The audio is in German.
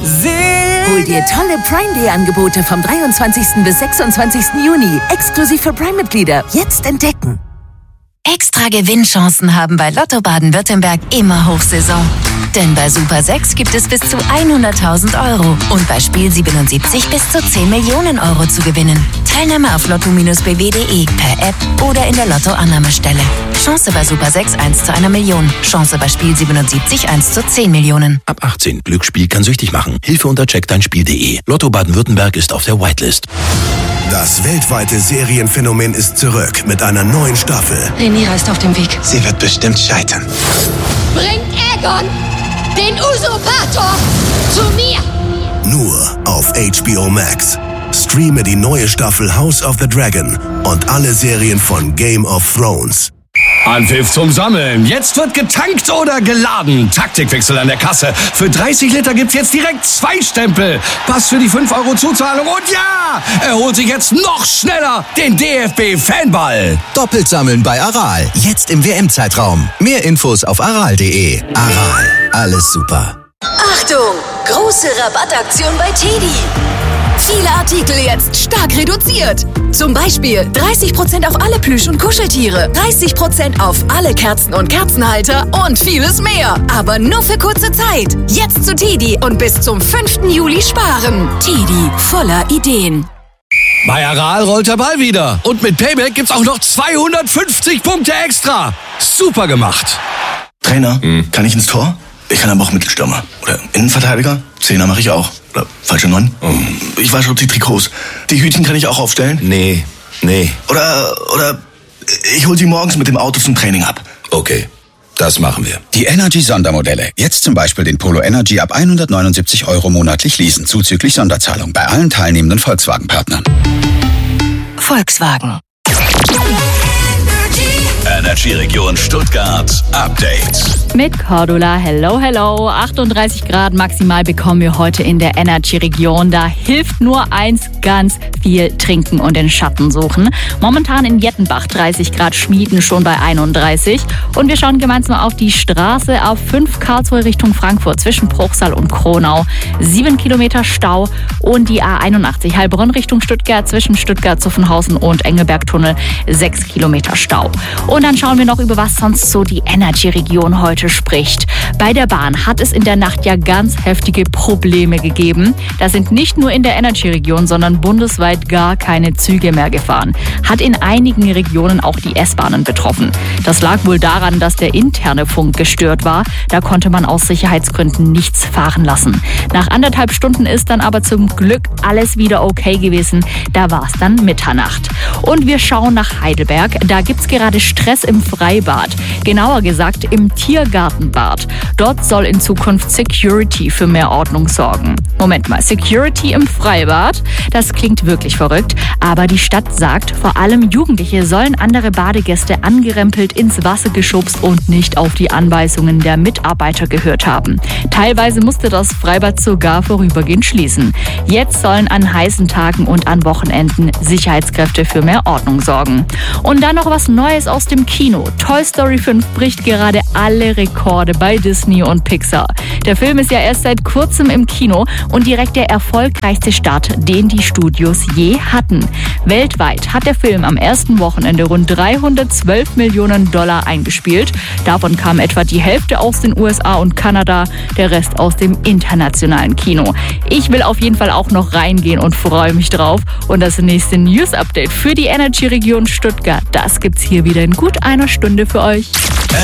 Hol dir tolle Prime Day Angebote vom 23. bis 26. Juni. Exklusiv für Prime-Mitglieder. Jetzt entdecken. Extra Gewinnchancen haben bei Lotto Baden-Württemberg immer Hochsaison. Denn bei Super 6 gibt es bis zu 100.000 € und bei Spiel 77 bis zu 10 Millionen € zu gewinnen. Teilnahme auf lotto-bw.de, per App oder in der Lotto-Annahmestelle. Chance bei Super 6 1 zu 1 Million. Chance bei Spiel 77 1 zu 10 Millionen. Ab 18. Glücksspiel kann süchtig machen. Hilfe unter checkdeinspiel.de. Lotto Baden-Württemberg ist auf der Whitelist. Das weltweite Serienphänomen ist zurück mit einer neuen Staffel. Rhaenyra ist auf dem Weg. Sie wird bestimmt scheitern. Bringt Aegon, den Usurpator, zu mir! Nur auf HBO Max. Streame die neue Staffel House of the Dragon und alle Serien von Game of Thrones. Anpfiff zum Sammeln. Jetzt wird getankt oder geladen. Taktikwechsel an der Kasse. Für 30 Liter gibt's jetzt direkt 2 Stempel. Pass für die 5 € Zuzahlung. Und ja, er holt sich jetzt noch schneller den DFB-Fanball. Doppelt sammeln bei Aral. Jetzt im WM-Zeitraum. Mehr Infos auf aral.de. Aral. Alles super. Achtung! Große Rabattaktion bei TEDi. Viele Artikel jetzt stark reduziert. Zum Beispiel 30% auf alle Plüsch- und Kuscheltiere, 30% auf alle Kerzen und Kerzenhalter und vieles mehr. Aber nur für kurze Zeit. Jetzt zu TEDi und bis zum 5. Juli sparen. TEDi, voller Ideen. Bei Aral rollt der Ball wieder. Und mit Payback gibt's auch noch 250 Punkte extra. Super gemacht. Trainer, kann ich ins Tor? Ich kann aber auch Mittelstürmer. Oder Innenverteidiger. 10er mache ich auch. Oder falsche 9. Ich wasche die Trikots. Die Hütchen kann ich auch aufstellen? Nee. Oder ich hol sie morgens mit dem Auto zum Training ab. Okay, das machen wir. Die Energy-Sondermodelle. Jetzt zum Beispiel den Polo Energy ab 179 € monatlich leasen, zuzüglich Sonderzahlung bei allen teilnehmenden Volkswagen-Partnern. Volkswagen. Energy Region Stuttgart Update. Mit Cordula, hello. 38 Grad maximal bekommen wir heute in der Energy Region. Da hilft nur eins, ganz viel trinken und den Schatten suchen. Momentan in Jettenbach 30 Grad, Schmieden schon bei 31. Und wir schauen gemeinsam auf die Straße A5 Karlsruhe Richtung Frankfurt zwischen Bruchsal und Kronau. 7 Kilometer Stau und die A81 Heilbronn Richtung Stuttgart zwischen Stuttgart-Zuffenhausen und Engelbergtunnel 6 Kilometer Stau. Und dann schauen wir noch, über was sonst so die Energy-Region heute spricht. Bei der Bahn hat es in der Nacht ja ganz heftige Probleme gegeben. Da sind nicht nur in der Energy-Region, sondern bundesweit gar keine Züge mehr gefahren. Hat in einigen Regionen auch die S-Bahnen betroffen. Das lag wohl daran, dass der interne Funk gestört war. Da konnte man aus Sicherheitsgründen nichts fahren lassen. Nach 1,5 Stunden ist dann aber zum Glück alles wieder okay gewesen. Da war es dann Mitternacht. Und wir schauen nach Heidelberg. Da gibt's gerade Stress im Freibad. Genauer gesagt im Tiergartenbad. Dort soll in Zukunft Security für mehr Ordnung sorgen. Moment mal, Security im Freibad? Das klingt wirklich verrückt. Aber die Stadt sagt, vor allem Jugendliche sollen andere Badegäste angerempelt ins Wasser geschubst und nicht auf die Anweisungen der Mitarbeiter gehört haben. Teilweise musste das Freibad sogar vorübergehend schließen. Jetzt sollen an heißen Tagen und an Wochenenden Sicherheitskräfte für mehr Ordnung sorgen. Und dann noch was Neues aus dem Kino. Toy Story 5 bricht gerade alle Rekorde bei Disney und Pixar. Der Film ist ja erst seit kurzem im Kino und direkt der erfolgreichste Start, den die Studios je hatten. Weltweit hat der Film am ersten Wochenende rund 312 Millionen $ eingespielt. Davon kam etwa die Hälfte aus den USA und Kanada, der Rest aus dem internationalen Kino. Ich will auf jeden Fall auch noch reingehen und freue mich drauf. Und das nächste News-Update für die Energy-Region Stuttgart, das gibt's hier wieder in gut einer Stunde für euch.